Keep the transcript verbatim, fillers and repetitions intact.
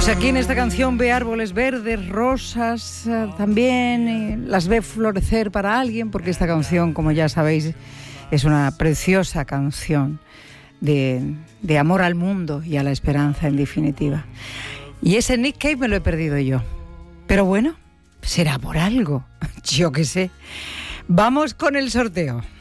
Pues aquí en esta canción ve árboles verdes, rosas, eh, también eh, las ve florecer para alguien, porque esta canción, como ya sabéis, es una preciosa canción de, de amor al mundo y a la esperanza en definitiva. Y ese Nick Cave me lo he perdido yo. Pero bueno, será por algo, yo qué sé. Vamos con el sorteo.